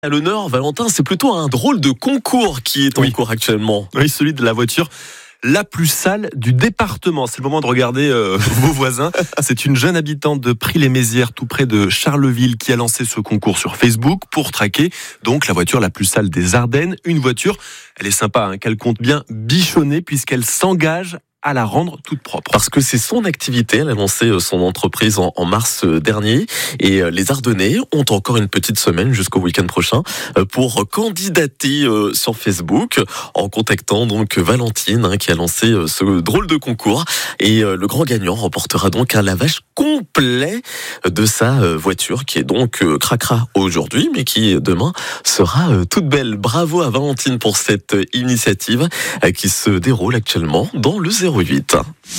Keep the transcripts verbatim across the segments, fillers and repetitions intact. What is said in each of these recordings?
À l'honneur, Valentin, c'est plutôt un drôle de concours qui est en Oui. cours actuellement. Oui, celui de la voiture la plus sale du département. C'est le moment de regarder euh, vos voisins. C'est une jeune habitante de Prix-les-Mézières, tout près de Charleville, qui a lancé ce concours sur Facebook pour traquer donc la voiture la plus sale des Ardennes. Une voiture, elle est sympa, hein, qu'elle compte bien bichonner puisqu'elle s'engage à la rendre toute propre. Parce que c'est son activité, elle a lancé son entreprise en, en mars dernier et les Ardennais ont encore une petite semaine jusqu'au week-end prochain pour candidater sur Facebook en contactant donc Valentine hein, qui a lancé ce drôle de concours et le grand gagnant remportera donc un lavage complet de sa voiture qui est donc cracra aujourd'hui mais qui demain sera toute belle. Bravo à Valentine pour cette initiative qui se déroule actuellement dans le zéro huit.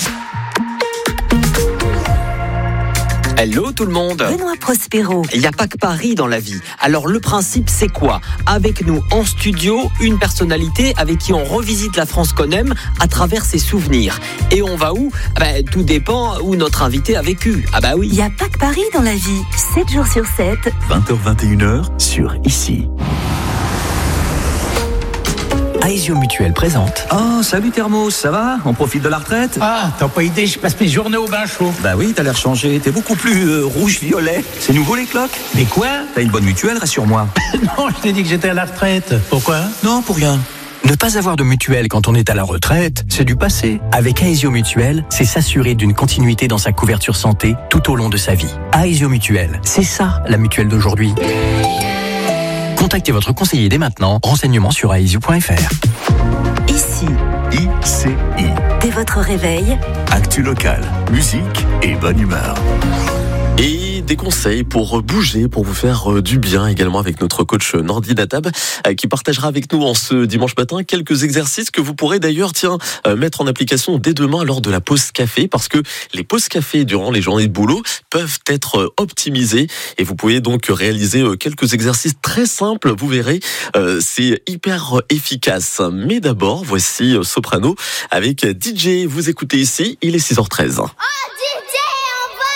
Hello tout le monde. Benoît Prospero. Il n'y a pas que Paris dans la vie. Alors le principe c'est quoi ? Avec nous en studio, une personnalité avec qui on revisite la France qu'on aime à travers ses souvenirs. Et on va où ? Ben, tout dépend où notre invité a vécu. Ah bah oui. Il n'y a pas que Paris dans la vie. sept jours sur sept. vingt heures vingt et une heures sur Ici. Aesio Mutuel présente. Oh, salut Thermos, ça va ? On profite de la retraite ? Ah, t'as pas idée, je passe mes journées au bain chaud. Bah oui, t'as l'air changé, t'es beaucoup plus euh, rouge-violet. C'est nouveau les cloques ? Mais quoi ? T'as une bonne mutuelle, rassure-moi. Non, je t'ai dit que j'étais à la retraite. Pourquoi ? Non, pour rien. Ne pas avoir de mutuelle quand on est à la retraite, c'est du passé. Avec Aesio Mutuel, c'est s'assurer d'une continuité dans sa couverture santé tout au long de sa vie. Aesio Mutuel, c'est ça la mutuelle d'aujourd'hui. Contactez votre conseiller dès maintenant. Renseignements sur aesio point f r. Ici, I C I. dès votre réveil, Actu locale, musique et bonne humeur. Et des conseils pour bouger, pour vous faire du bien également avec notre coach Nordi Datab qui partagera avec nous en ce dimanche matin quelques exercices que vous pourrez d'ailleurs tiens mettre en application dès demain lors de la pause café parce que les pauses café durant les journées de boulot peuvent être optimisées et vous pouvez donc réaliser quelques exercices très simples, vous verrez, c'est hyper efficace. Mais d'abord, voici Soprano avec D J, vous écoutez ici, il est six heures treize. Oh, D J